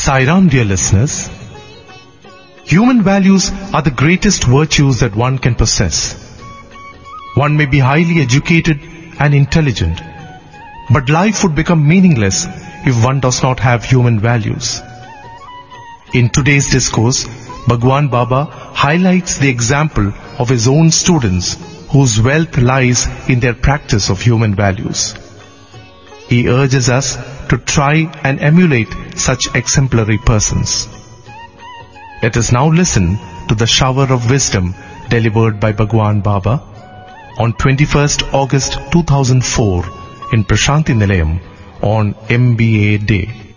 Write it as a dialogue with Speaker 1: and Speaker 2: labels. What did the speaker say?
Speaker 1: Sai Ram, dear listeners. Human values are the greatest virtues that one can possess. One may be highly educated and intelligent, but life would become meaningless if one does not have human values. In today's discourse, Bhagwan Baba highlights the example of his own students whose wealth lies in their practice of human values. He urges us to try and emulate such exemplary persons. Let us now listen to the shower of wisdom delivered by Bhagwan Baba on 21st August 2004 in Prashanti Nilayam on MBA Day.